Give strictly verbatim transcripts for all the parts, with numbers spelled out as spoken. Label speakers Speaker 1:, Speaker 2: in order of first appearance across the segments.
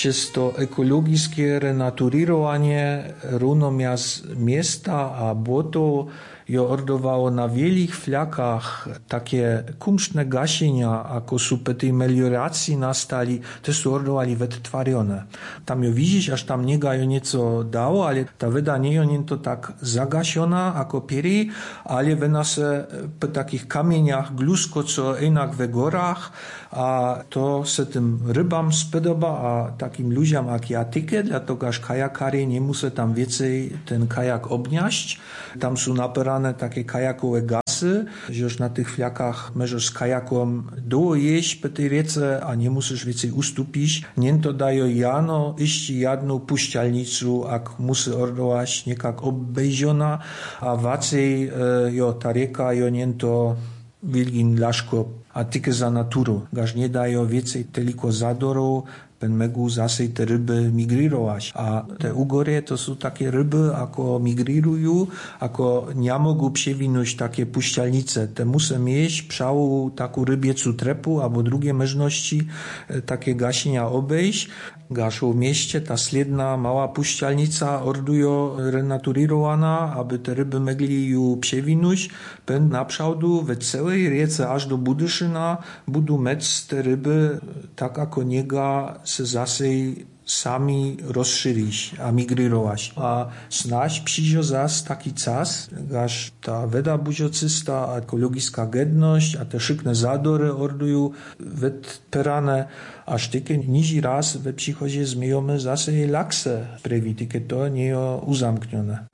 Speaker 1: Przez to ekologiczne renaturowanie równomiast miasta a błoto jo ordowało na wielich flakach takie kumszne gasienia, ako su po tej melioracji nastali, to su ordowali wytwarione. Tam jo widzisz, aż tam nie gajo nieco dało, ale ta wyda nie jo nie to tak zagasiona, ako pieri, ale wena se po takich kamieniach glusko, co inak we gorach, a to se tym rybam spodoba, a takim ludziom jak ja tykę, dlatego aż kajakari nie muszę tam więcej ten kajak obniaść. Tam są naperane takie kajakowe gasy, że już na tych fliakach możesz z kajakom doło jeść po tej riece, a nie musisz więcej ustupić. Nie to dają jano, iść jedną puścialnicu, jak musi ordować niekak obejdziona, a wacej e, jo ta rieka jo nie to wilgin laszko, a tylko za naturu. Gaż nie dają więcej tylko zadorów, pen megu zase te ryby migrirować. A te ugorie to są takie ryby, ako migrirują, ako nie mogą przewinąć takie puścialnice. Te muszę mieć przału taką rybiecu trepu, albo drugie możliwości takie gasienia obejść. Gaszą w mieście ta sledna mała puścialnica ordujo renaturowana, aby te ryby mogli ją przewinąć. Pen na przałdu we całej riece aż do Budyszyna budu mec te ryby tak ako niega se zase sami rozszerzyć, a migrirować. A snaś przyjdzie zas taki czas, gaż ta weda budziocysta, a ekologiczna gedność, a te szykne zadory ordują wyperane, aż tykie nizi raz we przychodzie zmiejemy zase je lakse prewi, tykie to nie jest uzamknione.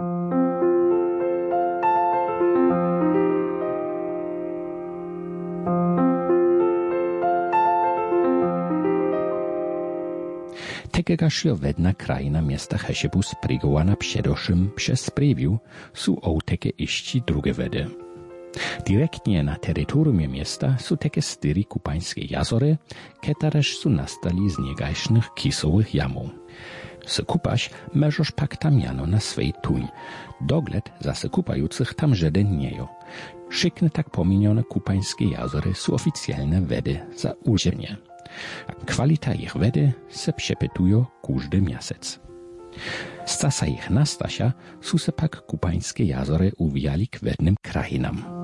Speaker 2: Tegegaż jo wedna krajina miasta Hesiebu sprigowana przedoszym przez sprewiu su ołteke iści drugie wedy. Direktnie na terytorium miasta su teke styri kupańskie jazory, ketaresz su nastali z niegajsznych kisowych jamów. Se kupaś możesz pak tam jano na swej tuń. Dogled za se kupających tam żaden niejo. Szykne tak pominione kupańskie jazory su oficjalne wedy za uziemnie. Kwalita ich wedy se przepytują każdy miasec. Z czasa ich nastasia su se pak kupańskie jazory uwijali k wednym krajinam.